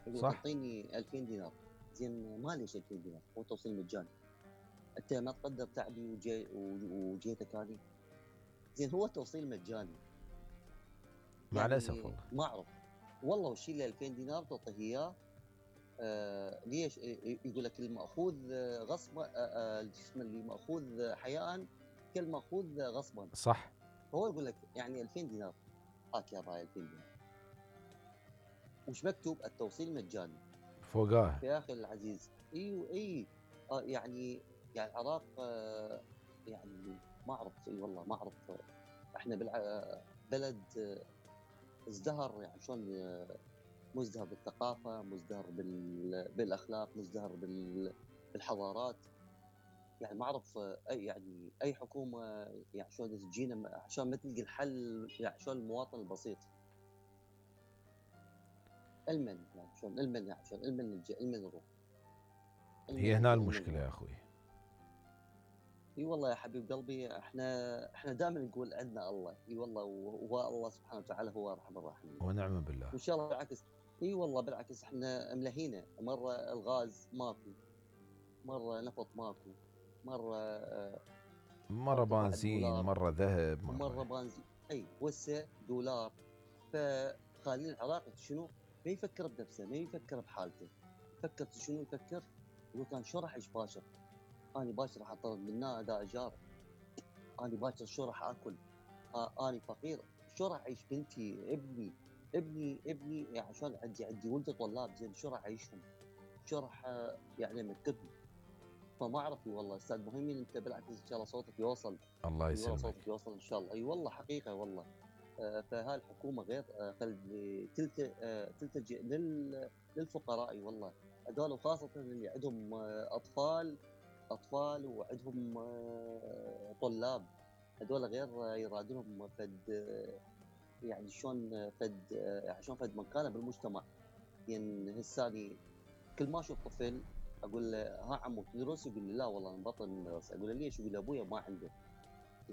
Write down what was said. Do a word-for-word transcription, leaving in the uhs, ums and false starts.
يقول صح. تعطيني ألفين دينار. زين ما ليش ألفين دينار، هو توصيل مجاني، انت ما تقدر تعبي وجي وجيتك هذه. زين هو توصيل مجاني مع يعني الاسف والله. ما اعرف والله وش اللي ألفين دينار تعطيه اياه. آه ليش يقول لك المأخوذ غصبا، آه آه الجسم اللي مأخوذ حياء كالمأخوذ غصبا. صح. هو يقول لك يعني ألفين دينار، هاك يا باي ألفين دينار. وش مكتوب؟ التوصيل مجاني فوقاه. يا اخي العزيز. ايوه اي آه يعني يعني العراق آه يعني ما اعرف، اي والله ما اعرف. احنا بلد ازدهر يعني شلون، مزدهر بالثقافه، مزدهر بالاخلاق، مزدهر بالحضارات. يعني ما اعرف اي يعني اي حكومه يعني شلون تجينا عشان ما تلقي الحل يعني شلون المواطن البسيط. المن يعني شلون المن يعني شلون المن نجي المن نروح. هي هنا المشكله يا اخوي. اي والله يا حبيب قلبي، احنا احنا دائما نقول عندنا الله. اي والله، وهو الله سبحانه وتعالى هو ارحم الراحمين ونعم بالله. وان شاء الله بالعكس. اي والله بالعكس، احنا ملهينا. مره الغاز ماكو، مره نفط ماكو، مره مره بنزين، مره ذهب، مره ومره بنزين. اي وسه دولار. فخلينا العراق شنو ما يفكر بنفسه، ما يفكر بحالته، يفكر شنو يفكر. يقول كان شو راح اعيش باشر؟ انا باشر راح اطرد من هذا اجار، انا باكر شو راح اكل؟ آه انا فقير، شو راح اعيش؟ بنتي ابني ابني ابني يعني شلون عندي عندي ولد طلاب، زين شو راح اعيشهم؟ شو راح يعني امكنهم؟ فما اعرف والله استاذ مهيمن، انت بالعكس ان شاء الله صوتك يوصل. الله يسلمك. والله صوتك يوصل ان شاء الله. اي والله حقيقه والله. آه فهاي الحكومه غير آه تلت آه تلتجئ لل للفقراء. اي والله هذول، وخاصه اللي عندهم آه اطفال اطفال وعندهم آه طلاب، هذول غير يرادلهم فد يعني شلون فد يعني شلون فد مكانه بالمجتمع. يعني هساني كل ما اشوف طفل اقول له ها عمو تدرس؟ يقول لي لا والله انا بطل من المدرسه. اقول له ليش؟ يقول لي ابويا ما عنده.